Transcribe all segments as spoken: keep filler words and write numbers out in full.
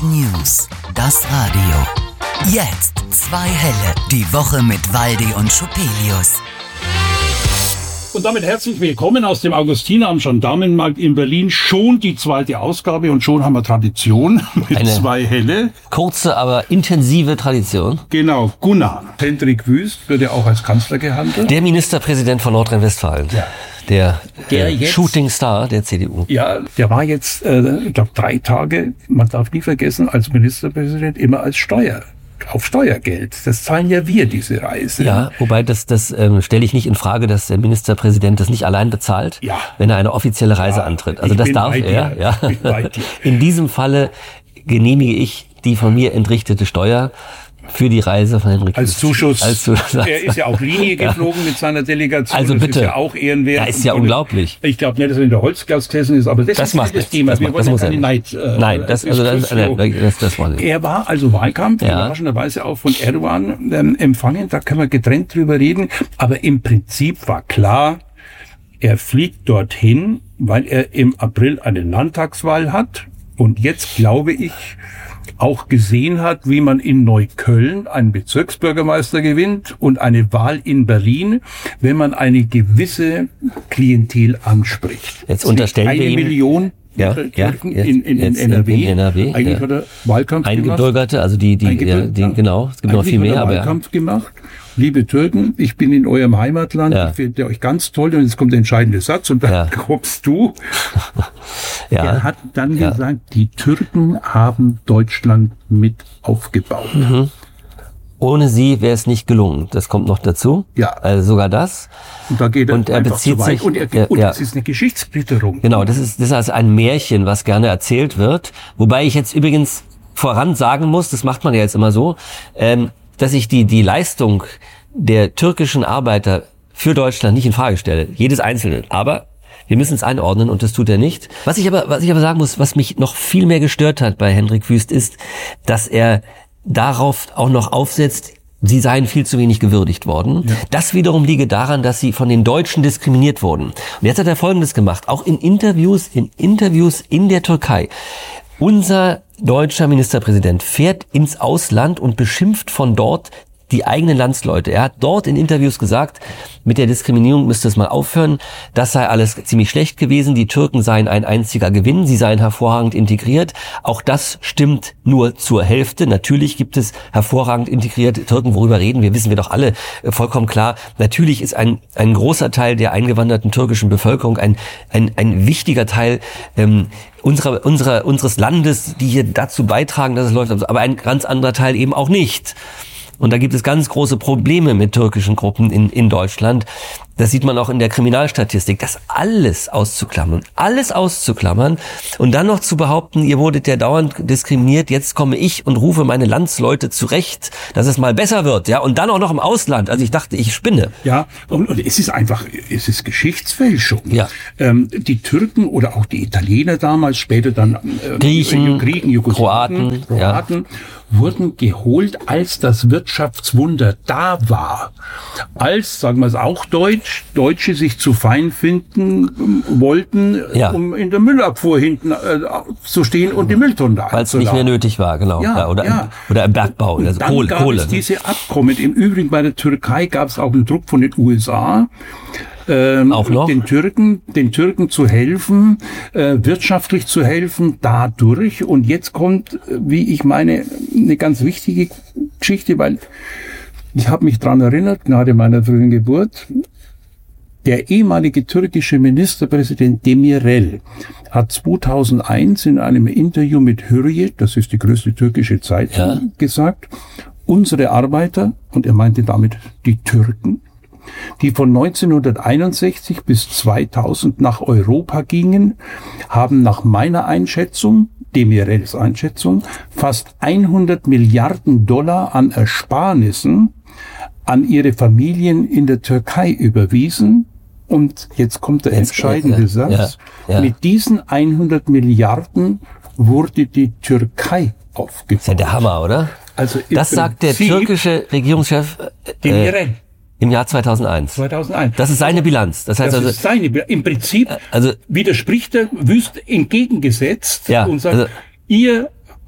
News, das Radio. Jetzt zwei Helle, die Woche mit Waldi und Schupelius. Und damit herzlich willkommen aus dem Augustiner am Gendarmenmarkt in Berlin. Schon die zweite Ausgabe und schon haben wir Tradition mit Eine zwei Helle. Kurze, aber intensive Tradition. Genau, Gunnar. Hendrik Wüst wird ja auch als Kanzler gehandelt. Der Ministerpräsident von Nordrhein-Westfalen. Ja. Der, Der äh, jetzt- Shooting Star der C D U. Ja, der war jetzt, äh, ich glaube, drei Tage, man darf nie vergessen, als Ministerpräsident immer als Steuer, auf Steuergeld. Das zahlen ja wir, diese Reise. Ja, wobei das, das ähm, stelle ich nicht in Frage, dass der Ministerpräsident das nicht allein bezahlt, Ja. wenn er eine offizielle Reise Ja, antritt. Also ich das bin darf bei dir. er. Ja. Ich bin bei dir. In diesem Falle genehmige ich die von mir entrichtete Steuer für die Reise von Henrik Als Wüst. Zuschuss. Als Zuschuss. Er ist ja auch Linie geflogen mit seiner Delegation. Also das bitte. ist ja auch ehrenwert. Ja, ist ja Und unglaublich. Ich glaube nicht, dass er in der Holzgast gesessen ist, aber das, Das ist macht nicht das nichts. Thema. Das Wir macht- wollen das ja muss er keine nicht. Neid. Äh, Nein, das, also das, Diskussion. das, das, das wollen wir. Er war also Wahlkampf, Ja. überraschenderweise auch von Erdogan ähm, empfangen. Da können wir getrennt drüber reden. Aber im Prinzip war klar, er fliegt dorthin, weil er im April eine Landtagswahl hat. Und jetzt glaube ich, auch gesehen hat, wie man in Neukölln einen Bezirksbürgermeister gewinnt und eine Wahl in Berlin, wenn man eine gewisse Klientel anspricht. Jetzt unterstellen eine wir ihm- Million Ja, Türken ja, in, jetzt- in, in, jetzt N R W. in N R W, Eigentlich ja. hat er Wahlkampf gemacht. Eingebürgerte, also die, die, ja, Eingebürgert, die ja. genau, es gibt noch Eigentlich viel hat mehr, er aber ja. Wahlkampf gemacht. Liebe Türken, ich bin in eurem Heimatland, Ja. ich finde euch ganz toll. Und jetzt kommt der entscheidende Satz und dann Ja. kommst du. ja. Er hat dann Ja. gesagt, die Türken haben Deutschland mit aufgebaut. Ohne sie wäre es nicht gelungen. Das kommt noch dazu. Ja. Also sogar das. Und da geht er, Und er einfach bezieht zu weit. sich- Und, er, ja, und ja. es ist eine Geschichtsklitterung. Genau, das ist, das ist also ein Märchen, was gerne erzählt wird. Wobei ich jetzt übrigens voran sagen muss, das macht man ja jetzt immer so, ähm, dass ich die, die Leistung der türkischen Arbeiter für Deutschland nicht in Frage stelle. Jedes Einzelne. Aber wir müssen es einordnen und das tut er nicht. Was ich aber, was ich aber sagen muss, was mich noch viel mehr gestört hat bei Hendrik Wüst ist, dass er darauf auch noch aufsetzt, sie seien viel zu wenig gewürdigt worden. Ja. Das wiederum liege daran, dass sie von den Deutschen diskriminiert wurden. Und jetzt hat er Folgendes gemacht, auch in Interviews, in Interviews in der Türkei. Unser deutscher Ministerpräsident fährt ins Ausland und beschimpft von dort die eigenen Landsleute. Er hat dort in Interviews gesagt, mit der Diskriminierung müsste es mal aufhören. Das sei alles ziemlich schlecht gewesen. Die Türken seien ein einziger Gewinn. Sie seien hervorragend integriert. Auch das stimmt nur zur Hälfte. Natürlich gibt es hervorragend integrierte Türken. Worüber reden wir? Wissen wir doch alle äh, vollkommen klar. Natürlich ist ein, ein großer Teil der eingewanderten türkischen Bevölkerung ein, ein, ein wichtiger Teil, ähm, unserer, unserer, unseres Landes, die hier dazu beitragen, dass es läuft. Aber ein ganz anderer Teil eben auch nicht. Und da gibt es ganz große Probleme mit türkischen Gruppen in, in Deutschland. Das sieht man auch in der Kriminalstatistik. Das alles auszuklammern, alles auszuklammern und dann noch zu behaupten, ihr wurdet ja dauernd diskriminiert, jetzt komme ich und rufe meine Landsleute zurecht, dass es mal besser wird. Ja, und dann auch noch im Ausland. Also ich dachte, ich spinne. Ja, und, und es ist einfach, es ist Geschichtsfälschung. Ja. Ähm, die Türken oder auch die Italiener damals, später dann äh, Griechen, Griechen Jugoslawen, Kroaten, ja. Kroaten wurden geholt, als das Wirtschaftswunder da war. Als, sagen wir es auch Deutsch, Deutsche sich zu fein finden ähm, wollten, Ja. um in der Müllabfuhr hinten äh, zu stehen und die Mülltonnen da Weil es nicht mehr nötig war, genau. Ja, Ja, oder, ja. Im, oder im Bergbau, Und also dann Kohle. gab Kohle es ne? diese Abkommen. Im Übrigen bei der Türkei gab es auch einen Druck von den U S A, ähm, Auch noch? den Türken, den Türken zu helfen, äh, wirtschaftlich zu helfen, dadurch. Und jetzt kommt, äh, wie ich meine, eine ganz wichtige Geschichte, weil ich habe mich dran erinnert, gerade meiner frühen Geburt. Der ehemalige türkische Ministerpräsident Demirel hat zweitausendeins in einem Interview mit Hürriyet, das ist die größte türkische Zeitung, Ja. gesagt, unsere Arbeiter, und er meinte damit die Türken, die von neunzehnhunderteinundsechzig bis zweitausend nach Europa gingen, haben nach meiner Einschätzung, Demirels Einschätzung, fast hundert Milliarden Dollar an Ersparnissen an ihre Familien in der Türkei überwiesen. Und jetzt kommt der Jetzt, entscheidende ja, Satz. ja, ja. Mit diesen hundert Milliarden wurde die Türkei aufgebaut. Das ist ja der Hammer, oder? Also im Das sagt der Prinzip türkische Regierungschef äh, Demirel. im Jahr zweitausendeins. zweitausendeins. Das ist seine Bilanz. Das heißt Das also, ist seine, Im Prinzip also widerspricht er Wüst entgegengesetzt Ja, und sagt, also- ihr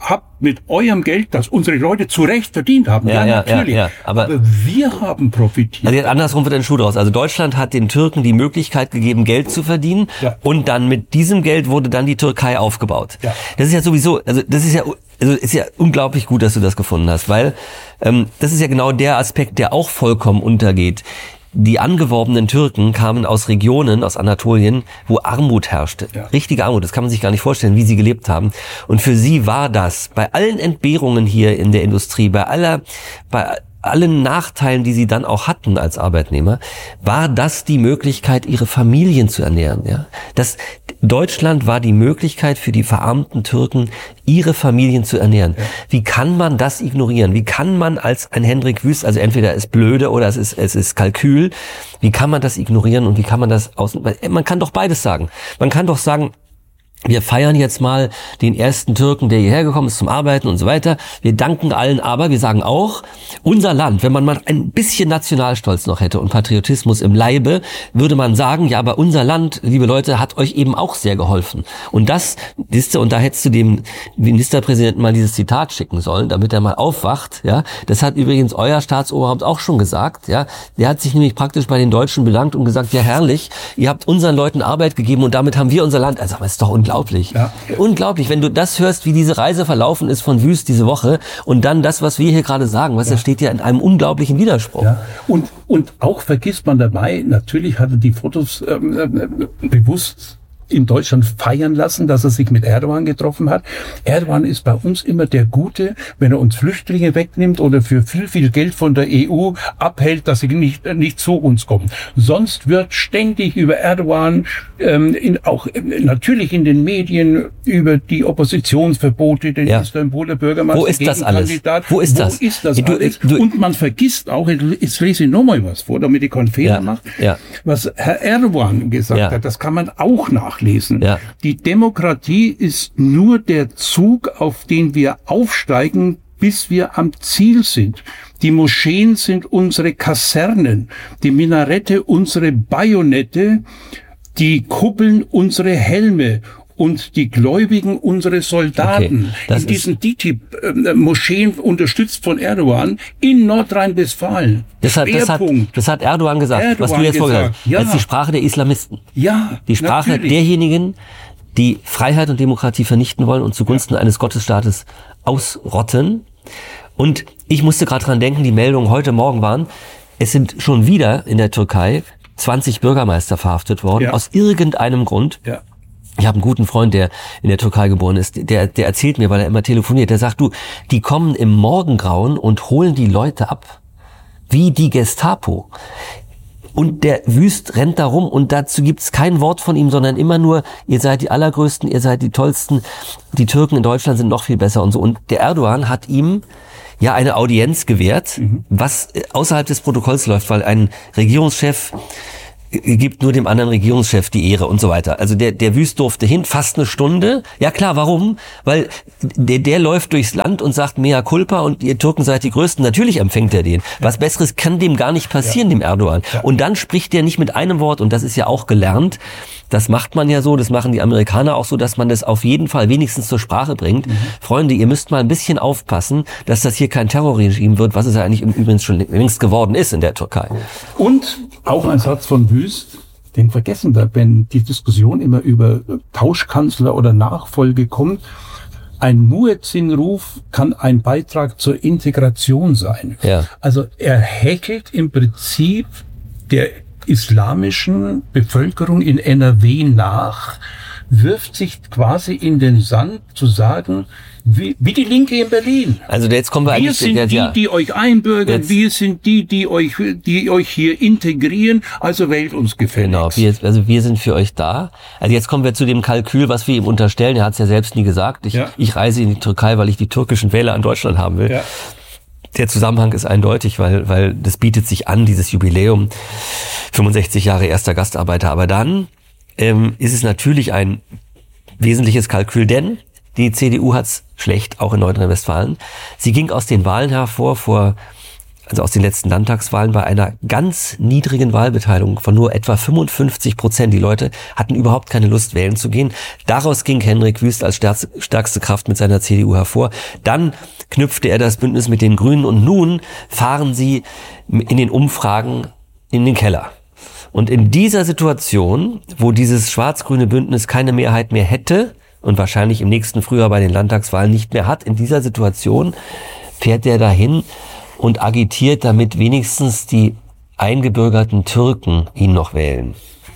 habt mit eurem Geld, das unsere Leute zu Recht verdient haben. Ja, Ja, ja, natürlich. ja, ja. Aber, Aber wir haben profitiert. Also jetzt andersrum wird ein Schuh draus. Also Deutschland hat den Türken die Möglichkeit gegeben, Geld zu verdienen. Ja. Und dann mit diesem Geld wurde dann die Türkei aufgebaut. Ja. Das ist ja sowieso, also das ist ja, also ist ja unglaublich gut, dass du das gefunden hast, weil ähm, das ist ja genau der Aspekt, der auch vollkommen untergeht. Die angeworbenen Türken kamen aus Regionen, aus Anatolien, wo Armut herrschte. Ja. Richtige Armut, das kann man sich gar nicht vorstellen, wie sie gelebt haben. Und für sie war das, bei allen Entbehrungen hier in der Industrie, bei aller, bei allen Nachteilen, die sie dann auch hatten als Arbeitnehmer, war das die Möglichkeit, ihre Familien zu ernähren. Ja, das Deutschland war die Möglichkeit für die verarmten Türken, ihre Familien zu ernähren. Ja. Wie kann man das ignorieren? Wie kann man als ein Hendrik Wüst, also entweder ist blöde oder es ist es ist Kalkül, wie kann man das ignorieren und wie kann man das aus? Man kann doch beides sagen. Man kann doch sagen, wir feiern jetzt mal den ersten Türken, der hierher gekommen ist zum Arbeiten und so weiter. Wir danken allen, aber wir sagen auch, unser Land, wenn man mal ein bisschen Nationalstolz noch hätte und Patriotismus im Leibe, würde man sagen, ja, aber unser Land, liebe Leute, hat euch eben auch sehr geholfen. Und das, siehst du, und da hättest du dem Ministerpräsidenten mal dieses Zitat schicken sollen, damit er mal aufwacht, ja. Das hat übrigens euer Staatsoberhaupt auch schon gesagt, ja. Der hat sich nämlich praktisch bei den Deutschen bedankt und gesagt, ja herrlich, ihr habt unseren Leuten Arbeit gegeben und damit haben wir unser Land, also das ist doch unglaublich. Unglaublich. Ja. Unglaublich, wenn du das hörst, wie diese Reise verlaufen ist von Wüst diese Woche und dann das, was wir hier gerade sagen, was ja. das steht ja in einem unglaublichen Widerspruch. Ja. Und, und auch vergisst man dabei, natürlich hat er die Fotos ähm, äh, bewusst in Deutschland feiern lassen, dass er sich mit Erdogan getroffen hat. Erdogan ist bei uns immer der Gute, wenn er uns Flüchtlinge wegnimmt oder für viel, viel Geld von der E U abhält, dass sie nicht, nicht zu uns kommen. Sonst wird ständig über Erdogan, ähm, in, auch äh, natürlich in den Medien, über die Oppositionsverbote, den ja. Istanbuler Bürgermeister. Wo ist das alles? Wo ist das? Wo ist das du, alles? Du, Und man vergisst auch, jetzt lese ich nochmal was vor, damit ich keinen Fehler ja. mache, ja. was Herr Erdogan gesagt ja. hat, das kann man auch nach lesen. Ja. Die Demokratie ist nur der Zug, auf den wir aufsteigen, bis wir am Ziel sind. Die Moscheen sind unsere Kasernen, die Minarette unsere Bajonette, die Kuppeln unsere Helme und die Gläubigen unsere Soldaten. Okay, in diesen D I T I-Moscheen, unterstützt von Erdogan, in Nordrhein-Westfalen. Das hat, das, hat, das hat Erdogan gesagt, Erdogan was du jetzt vorgesagt hast. Ja. Das ist die Sprache der Islamisten. Ja, die Sprache natürlich. derjenigen, die Freiheit und Demokratie vernichten wollen und zugunsten ja. eines Gottesstaates ausrotten. Und ich musste gerade dran denken, die Meldungen heute Morgen waren, es sind schon wieder in der Türkei zwanzig Bürgermeister verhaftet worden, ja. aus irgendeinem Grund. Ja. Ich habe einen guten Freund, der in der Türkei geboren ist, der, der erzählt mir, weil er immer telefoniert, der sagt, du, die kommen im Morgengrauen und holen die Leute ab, wie die Gestapo. Und der Wüst rennt da rum und dazu gibt's kein Wort von ihm, sondern immer nur, ihr seid die Allergrößten, ihr seid die Tollsten, die Türken in Deutschland sind noch viel besser und so. Und der Erdogan hat ihm ja eine Audienz gewährt, mhm. was außerhalb des Protokolls läuft, weil ein Regierungschef gibt nur dem anderen Regierungschef die Ehre und so weiter. Also der der Wüst durfte hin, fast eine Stunde. Ja klar, warum? Weil der der läuft durchs Land und sagt mea culpa und ihr Türken seid die Größten. Natürlich empfängt er den. Was Besseres kann dem gar nicht passieren, ja. dem Erdogan. Ja. Und dann spricht der nicht mit einem Wort und das ist ja auch gelernt. Das macht man ja so, das machen die Amerikaner auch so, dass man das auf jeden Fall wenigstens zur Sprache bringt. Mhm. Freunde, ihr müsst mal ein bisschen aufpassen, dass das hier kein Terrorregime wird, was es ja eigentlich übrigens schon längst geworden ist in der Türkei. Und auch ein Satz von Wüst, den vergessen wir, wenn die Diskussion immer über Tauschkanzler oder Nachfolge kommt. Ein Muezzin-Ruf kann ein Beitrag zur Integration sein. Ja. Also er hechelt im Prinzip der islamischen Bevölkerung in N R W nach, wirft sich quasi in den Sand zu sagen, wie, wie die Linke in Berlin. Also jetzt kommen wir wir eigentlich... sind der, die, ja. die euch einbürgern, jetzt. wir sind die, die euch, die euch hier integrieren, also wählt uns gefälligst. Genau, wir, also wir sind für euch da. Also jetzt kommen wir zu dem Kalkül, was wir ihm unterstellen. Er hat es ja selbst nie gesagt. Ich, ja. ich reise in die Türkei, weil ich die türkischen Wähler an Deutschland haben will. Ja. Der Zusammenhang ist eindeutig, weil, weil das bietet sich an, dieses Jubiläum, fünfundsechzig Jahre erster Gastarbeiter. Aber dann ähm, ist es natürlich ein wesentliches Kalkül, denn die C D U hat's schlecht, auch in Nordrhein-Westfalen. Sie ging aus den Wahlen hervor vor also aus den letzten Landtagswahlen, bei einer ganz niedrigen Wahlbeteiligung von nur etwa fünfundfünfzig Prozent. Die Leute hatten überhaupt keine Lust, wählen zu gehen. Daraus ging Henrik Wüst als stärkste Kraft mit seiner C D U hervor. Dann knüpfte er das Bündnis mit den Grünen und nun fahren sie in den Umfragen in den Keller. Und in dieser Situation, wo dieses schwarz-grüne Bündnis keine Mehrheit mehr hätte und wahrscheinlich im nächsten Frühjahr bei den Landtagswahlen nicht mehr hat, in dieser Situation fährt er dahin und agitiert, damit wenigstens die eingebürgerten Türken ihn noch wählen.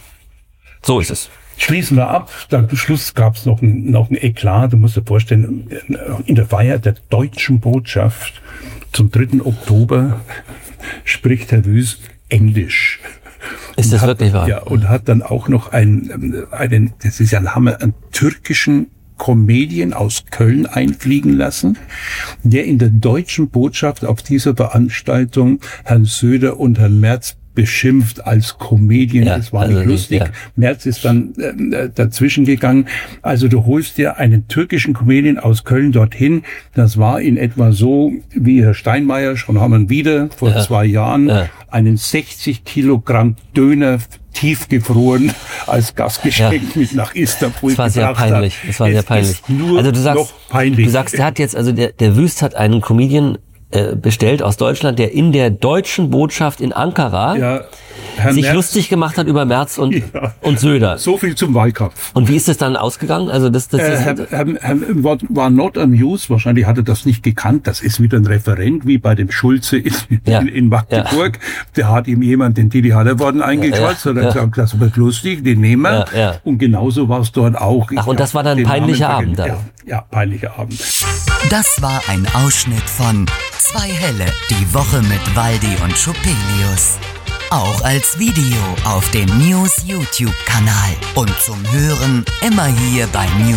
So ist es. Schließen wir ab. Am Schluss gab es noch ein, noch ein Eklat. Du musst dir vorstellen, in der Feier der deutschen Botschaft zum dritten Oktober spricht Herr Wüst Englisch. Ist das hat, wirklich wahr? Ja, und hat dann auch noch einen, einen, das ist ja ein Hammer, einen türkischen Comedian aus Köln einfliegen lassen, der in der deutschen Botschaft auf dieser Veranstaltung Herrn Söder und Herrn Merz beschimpft als Comedian. Ja, das war also nicht lustig. Ja. Merz ist dann äh, dazwischen gegangen. Also du holst dir einen türkischen Comedian aus Köln dorthin. Das war in etwa so, wie Herr Steinmeier, schon haben wir wieder vor ja. zwei Jahren, ja. einen sechzig Kilogramm Döner tiefgefroren als Gastgeschenk ja. mit nach Istanbul. Das war sehr peinlich. Das war es sehr peinlich. Also du sagst, peinlich. du sagst, der hat jetzt, also der, der Wüst hat einen Comedian äh, bestellt aus Deutschland, der in der deutschen Botschaft in Ankara ja, Herr sich Merz, lustig gemacht hat über Merz und, ja. und Söder. So viel zum Wahlkampf. Und wie ist es dann ausgegangen? Also das, das äh, ist, Herr, Herr, Herr war, war not amused, wahrscheinlich hat er das nicht gekannt. Das ist wieder ein Referent, wie bei dem Schulze in, ja. in, in Magdeburg. Ja. Der hat ihm jemand den Didi Hallervorden eingeschwatzt und ja. hat gesagt, das wird lustig, den nehmen wir. Ja, ja. Und genauso war es dort auch. Ach, und das war dann ein peinlicher Abend dann? Ja, ja, peinlicher Abend. Das war ein Ausschnitt von Zwei Helle, die Woche mit Waldi und Schupelius. Auch als Video auf dem News YouTube-Kanal und zum Hören immer hier bei News.